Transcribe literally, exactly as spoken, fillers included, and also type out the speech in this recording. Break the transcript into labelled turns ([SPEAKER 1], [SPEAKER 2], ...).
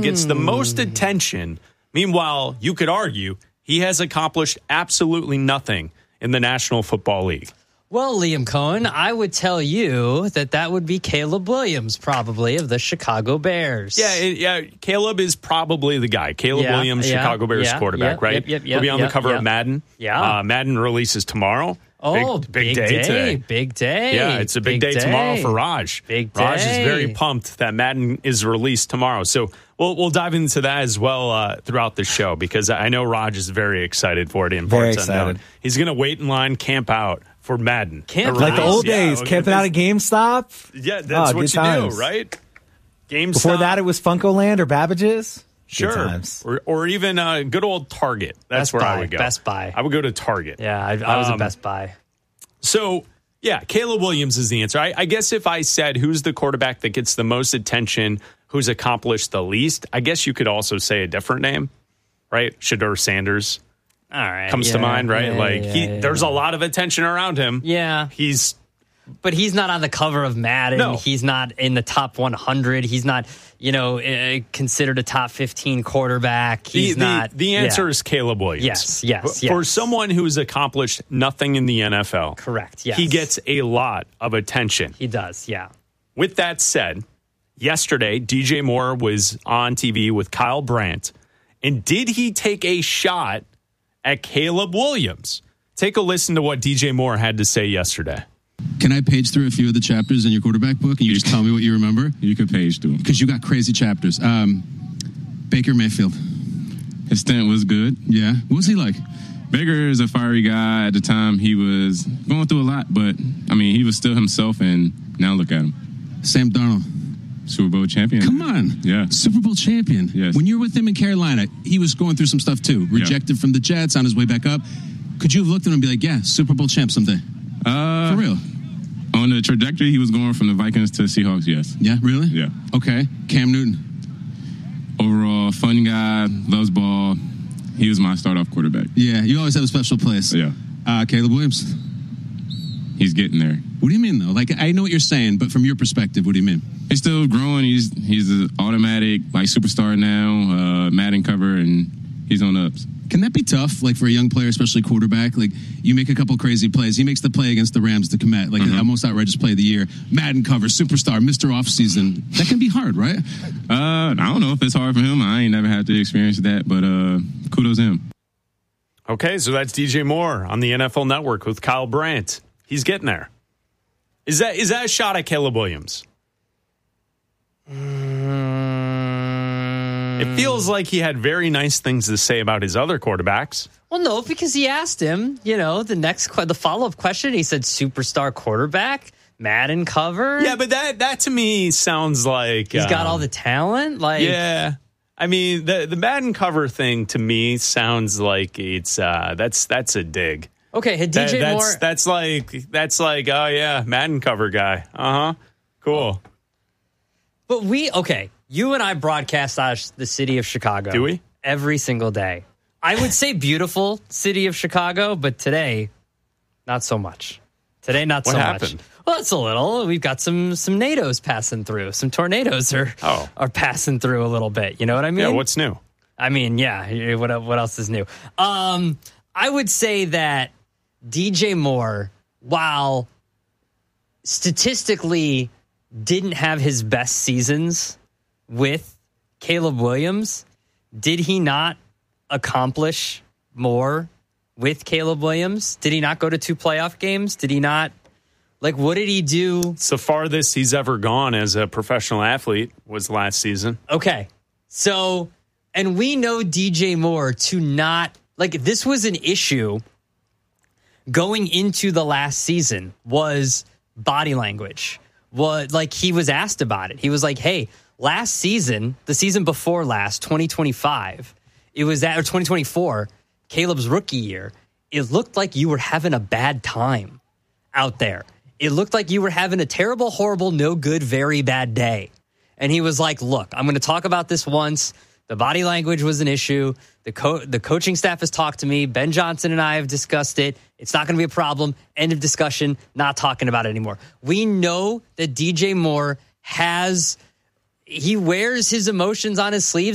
[SPEAKER 1] gets the most attention. Meanwhile, you could argue he has accomplished absolutely nothing in the National Football League.
[SPEAKER 2] Well, Liam Cohen, I would tell you that that would be Caleb Williams, probably, of the Chicago Bears.
[SPEAKER 1] Yeah, it, yeah. Caleb is probably the guy. Caleb
[SPEAKER 2] yeah,
[SPEAKER 1] Williams,
[SPEAKER 2] yeah,
[SPEAKER 1] Chicago Bears
[SPEAKER 2] yeah,
[SPEAKER 1] quarterback,
[SPEAKER 2] yep,
[SPEAKER 1] right?
[SPEAKER 2] Yep, yep, yep,
[SPEAKER 1] He'll be on
[SPEAKER 2] yep,
[SPEAKER 1] the cover
[SPEAKER 2] yep.
[SPEAKER 1] of Madden.
[SPEAKER 2] Yeah.
[SPEAKER 1] Uh, Madden releases tomorrow.
[SPEAKER 2] Oh,
[SPEAKER 1] big, big,
[SPEAKER 2] big
[SPEAKER 1] day,
[SPEAKER 2] day
[SPEAKER 1] today.
[SPEAKER 2] Big day.
[SPEAKER 1] Yeah, it's a big, big day, day tomorrow for Raj.
[SPEAKER 2] Big day.
[SPEAKER 1] Raj is very pumped that Madden is released tomorrow. So we'll we'll dive into that as well uh, throughout the show because I know Raj is very excited for it. In
[SPEAKER 3] very
[SPEAKER 1] parts
[SPEAKER 3] excited.
[SPEAKER 1] Unknown. He's going to wait in line, camp out for Madden.
[SPEAKER 2] Camp
[SPEAKER 3] like the old
[SPEAKER 1] yeah,
[SPEAKER 3] days, camping out at GameStop.
[SPEAKER 1] Yeah, that's
[SPEAKER 3] oh,
[SPEAKER 1] what you
[SPEAKER 3] times.
[SPEAKER 1] do, right? GameStop.
[SPEAKER 3] Before that, it was Funkoland or Babbage's.
[SPEAKER 1] Sure, or or even uh, good old Target. That's
[SPEAKER 2] Best
[SPEAKER 1] where
[SPEAKER 2] Buy,
[SPEAKER 1] I would go.
[SPEAKER 2] Best Buy.
[SPEAKER 1] I would go to Target.
[SPEAKER 2] Yeah, I, I was
[SPEAKER 1] um,
[SPEAKER 2] at Best Buy.
[SPEAKER 1] So, yeah, Caleb Williams is the answer. I, I guess if I said who's the quarterback that gets the most attention, who's accomplished the least, I guess you could also say a different name, right? Shedeur Sanders
[SPEAKER 2] All right,
[SPEAKER 1] comes
[SPEAKER 2] yeah,
[SPEAKER 1] to mind, right?
[SPEAKER 2] yeah,
[SPEAKER 1] like
[SPEAKER 2] yeah,
[SPEAKER 1] he,
[SPEAKER 2] yeah,
[SPEAKER 1] there's
[SPEAKER 2] yeah.
[SPEAKER 1] a lot of attention around him.
[SPEAKER 2] Yeah,
[SPEAKER 1] he's.
[SPEAKER 2] But he's not on the cover of Madden.
[SPEAKER 1] No.
[SPEAKER 2] He's not in the top one hundred. He's not, you know, uh, considered a top fifteen quarterback. He's
[SPEAKER 1] the, the,
[SPEAKER 2] not.
[SPEAKER 1] The answer
[SPEAKER 2] yeah.
[SPEAKER 1] is Caleb Williams.
[SPEAKER 2] Yes, yes,
[SPEAKER 1] For
[SPEAKER 2] yes.
[SPEAKER 1] someone who's accomplished nothing in the N F L.
[SPEAKER 2] Correct, yes.
[SPEAKER 1] He gets a lot of attention.
[SPEAKER 2] He does, yeah.
[SPEAKER 1] With that said, yesterday, D J Moore was on T V with Kyle Brandt. And did he take a shot at Caleb Williams? Take a listen to what D J Moore had to say yesterday.
[SPEAKER 4] Can I page through a few of the chapters in your quarterback book and you just tell me what you remember?
[SPEAKER 5] You could page through them.
[SPEAKER 4] Because you got crazy chapters. Um, Baker Mayfield.
[SPEAKER 5] His stint was good.
[SPEAKER 4] Yeah. What was he like?
[SPEAKER 5] Baker is a fiery guy. At the time, he was going through a lot, but, I mean, he was still himself, and now look at him.
[SPEAKER 4] Sam Darnold.
[SPEAKER 5] Super Bowl champion.
[SPEAKER 4] Come on.
[SPEAKER 5] Yeah.
[SPEAKER 4] Super Bowl champion.
[SPEAKER 5] Yes.
[SPEAKER 4] When you were with him in Carolina, he was going through some stuff, too. Rejected yeah. from the Jets, on his way back up. Could you have looked at him and be like, yeah, Super Bowl champ someday?
[SPEAKER 5] Uh,
[SPEAKER 4] For real?
[SPEAKER 5] On the trajectory, he was going from the Vikings to the Seahawks, yes.
[SPEAKER 4] Yeah, really?
[SPEAKER 5] Yeah.
[SPEAKER 4] Okay. Cam Newton.
[SPEAKER 5] Overall, fun guy, loves ball. He was my start-off quarterback.
[SPEAKER 4] Yeah, you always have a special place.
[SPEAKER 5] Yeah.
[SPEAKER 4] Uh, Caleb Williams.
[SPEAKER 5] He's getting there.
[SPEAKER 4] What do you mean, though? Like, I know what you're saying, but from your perspective, what do you mean?
[SPEAKER 5] He's still growing. He's he's an automatic, like, superstar now, uh, Madden cover, and he's on the ups.
[SPEAKER 4] Can that be tough, like, for a young player, especially quarterback? Like, you make a couple crazy plays. He makes the play against the Rams to commit, like, mm-hmm. the most outrageous play of the year. Madden cover, superstar, Mister Offseason. That can be hard, right?
[SPEAKER 5] Uh, I don't know if it's hard for him. I ain't never had to experience that, but uh, kudos to him.
[SPEAKER 1] Okay, so that's D J Moore on the N F L Network with Kyle Brandt. He's getting there. Is that is that a shot at Caleb Williams?
[SPEAKER 2] Mm.
[SPEAKER 1] It feels like he had very nice things to say about his other quarterbacks.
[SPEAKER 2] Well, no, because he asked him, you know, the next the follow-up question, he said superstar quarterback, Madden cover.
[SPEAKER 1] Yeah, but that that to me sounds like
[SPEAKER 2] he's
[SPEAKER 1] um,
[SPEAKER 2] got all the talent. Like,
[SPEAKER 1] yeah, I mean the the Madden cover thing to me sounds like it's uh, that's that's a dig.
[SPEAKER 2] Okay, had D J
[SPEAKER 1] that,
[SPEAKER 2] Moore.
[SPEAKER 1] That's, that's like that's like oh yeah, Madden cover guy. Uh huh. Cool.
[SPEAKER 2] But we okay. You and I broadcast out of the city of Chicago.
[SPEAKER 1] Do we?
[SPEAKER 2] Every single day. I would say beautiful city of Chicago, but today, not so much. Today, not
[SPEAKER 1] what
[SPEAKER 2] so
[SPEAKER 1] happened?
[SPEAKER 2] much. Well, it's a little. We've got some some NATOs passing through. Some tornadoes are
[SPEAKER 1] oh.
[SPEAKER 2] are passing through a little bit. You know what I mean?
[SPEAKER 1] Yeah. What's new?
[SPEAKER 2] I mean, yeah. What what else is new? Um, I would say that D J Moore, while statistically didn't have his best seasons with Caleb Williams, did he not accomplish more with Caleb Williams? Did he not go to two playoff games? Did he not? Like, what did he do?
[SPEAKER 1] It's the farthest he's ever gone as a professional athlete was last season.
[SPEAKER 2] Okay. So, and we know D J Moore to not, like, this was an issue going into the last season was body language. Was like, he was asked about it. He was like, hey, last season, the season before last, twenty twenty-five, it was that, or twenty twenty-four, Caleb's rookie year, it looked like you were having a bad time out there. It looked like you were having a terrible, horrible, no good, very bad day. And he was like, look, I'm going to talk about this once. The body language was an issue. The co- the coaching staff has talked to me. Ben Johnson and I have discussed it. It's not going to be a problem. End of discussion. Not talking about it anymore. We know that D J Moore has, he wears his emotions on his sleeves.